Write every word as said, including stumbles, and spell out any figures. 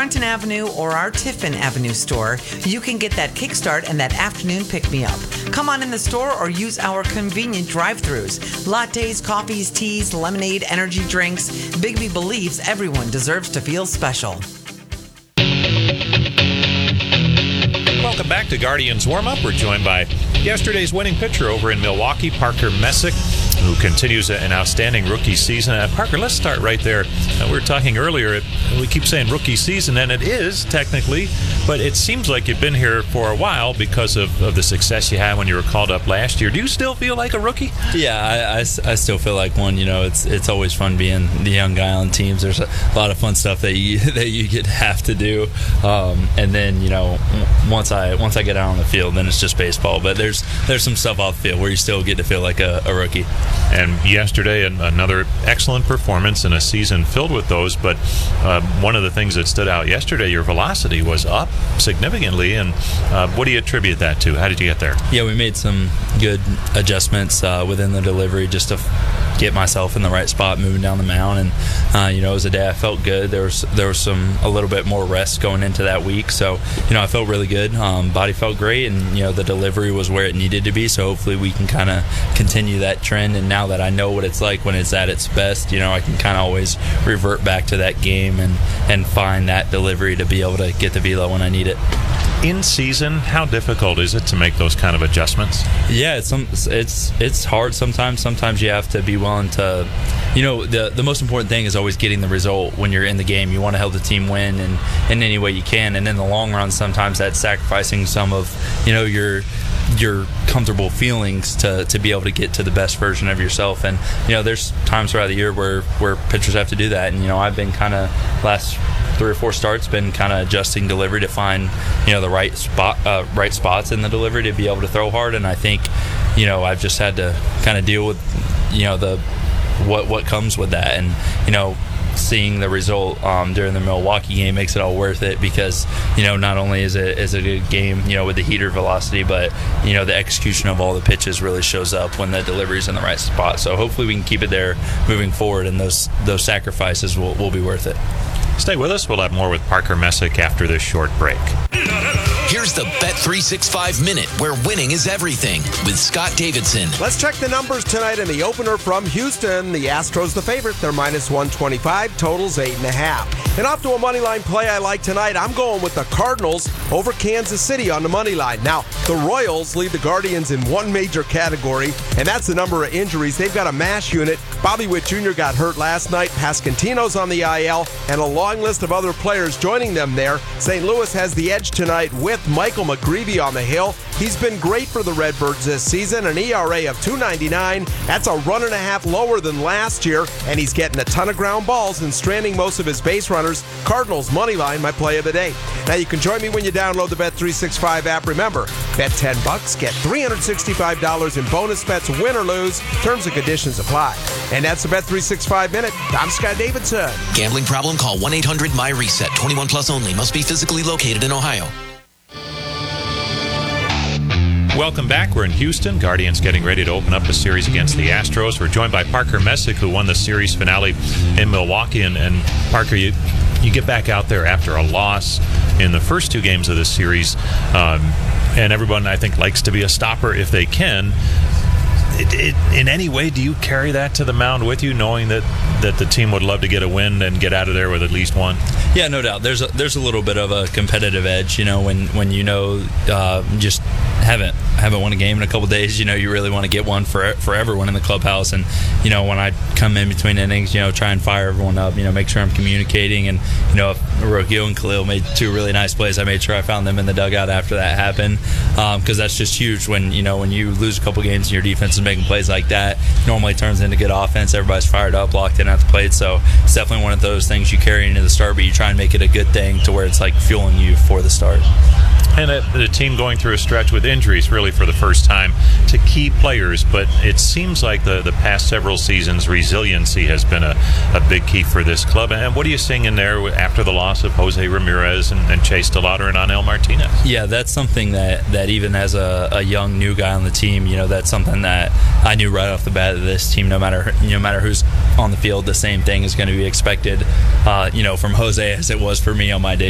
Trenton Avenue or our Tiffin Avenue store, you can get that kickstart and that afternoon pick-me-up. Come on in the store or use our convenient drive-thrus. Lattes, coffees, teas, lemonade, energy drinks. Bigby believes everyone deserves to feel special. Welcome back to Guardians Warm-Up. We're joined by yesterday's winning pitcher over in Milwaukee, Parker Messick, who continues an outstanding rookie season. Uh, Parker, let's start right there. Uh, we were talking earlier, we keep saying rookie season, and it is technically, but it seems like you've been here for a while because of, of the success you had when you were called up last year. Do you still feel like a rookie? Yeah, I, I, I still feel like one. You know, it's it's always fun being the young guy on teams. There's a lot of fun stuff that you that you get to have to do, um, and then you know once I once I get out on the field, then it's just baseball. But there's there's some stuff off the field where you still get to feel like a, a rookie. And yesterday, another excellent performance in a season filled with those. But uh, one of the things that stood out yesterday, your velocity was up significantly. And uh, what do you attribute that to? How did you get there? Yeah, we made some good adjustments uh, within the delivery just to get myself in the right spot moving down the mound. And uh, you know, it was a day I felt good. There was there was some a little bit more rest going into that week, so you know I felt really good. Um, body felt great, and you know the delivery was where it needed to be. So hopefully we can kind of continue that trend. And now that I know what it's like when it's at its best, you know I can kind of always revert back to that game and and find that delivery to be able to get the velo when I need it. In season, how difficult is it to make those kind of adjustments? Yeah, it's some, it's it's hard sometimes. Sometimes you have to be willing to, you know, the the most important thing is always getting the result when you're in the game. You want to help the team win and in any way you can. And in the long run, sometimes that's sacrificing some of, you know, your your comfortable feelings to, to be able to get to the best version of yourself. And you know, there's times throughout the year where where pitchers have to do that. And you know, I've been kind of last three or four starts been kind of adjusting delivery to find you know the right spot uh, right spots in the delivery to be able to throw hard. And I think you know I've just had to kind of deal with you know the what what comes with that. And you know seeing the result um, during the Milwaukee game makes it all worth it, because you know not only is it is it a good game you know with the heater velocity, but you know the execution of all the pitches really shows up when the delivery is in the right spot. So hopefully we can keep it there moving forward, and those those sacrifices will, will be worth it. Stay with us. We'll have more with Parker Messick after this short break. Here's the Bet three sixty-five Minute, where winning is everything, with Scott Davidson. Let's check the numbers tonight in the opener from Houston. The Astros the favorite. They're minus one twenty-five. Totals eight and a half. And off to a money line play I like tonight. I'm going with the Cardinals over Kansas City on the money line. Now, the Royals lead the Guardians in one major category, and that's the number of injuries. They've got a MASH unit. Bobby Witt Junior got hurt last night. Pascantino's on the I L, and a long list of other players joining them there. Saint Louis has the edge tonight with Michael McGreevy on the hill. He's been great for the Redbirds this season, an E R A of two ninety-nine. That's a run and a half lower than last year, and he's getting a ton of ground balls and stranding most of his base runners. Cardinals money line, my play of the day. Now you can join me when you download the Bet three sixty-five app. Remember, bet ten bucks, get three hundred sixty-five dollars in bonus bets, win or lose. Terms and conditions apply. And that's the Bet three sixty-five Minute. I'm Scott Davidson. Gambling problem? Call one eight hundred M Y reset. twenty-one plus only. Must be physically located in Ohio. Welcome back. We're in Houston. Guardians getting ready to open up a series against the Astros. We're joined by Parker Messick, who won the series finale in Milwaukee. And, and Parker, you you get back out there after a loss in the first two games of this series, um, and everyone, I think, likes to be a stopper if they can. It, it, in any way, do you carry that to the mound with you, knowing that, that the team would love to get a win and get out of there with at least one? Yeah, no doubt. There's a, there's a little bit of a competitive edge, you know, when when you know uh, just haven't haven't won a game in a couple days. You know, you really want to get one for for everyone in the clubhouse. And you know, when I come in between innings, you know, try and fire everyone up. You know, make sure I'm communicating. And you know, if Rocchio and Khalil made two really nice plays, I made sure I found them in the dugout after that happened, because um, that's just huge. When you know when you lose a couple games and your defense is making plays like that, normally turns into good offense. Everybody's fired up, locked in at the plate. So it's definitely one of those things you carry into the start, but you try and make it a good thing to where it's like fueling you for the start. And a, the team going through a stretch with injuries really for the first time to key players, but it seems like the, the past several seasons, resiliency has been a, a big key for this club. And what are you seeing in there after the loss of Jose Ramirez and, and Chase DeLauder and Anel Martinez? Yeah, that's something that, that even as a, a young new guy on the team, you know, that's something that I knew right off the bat that this team, no matter no matter who's on the field, the same thing is going to be expected, uh, you know, from Jose as it was for me on my day.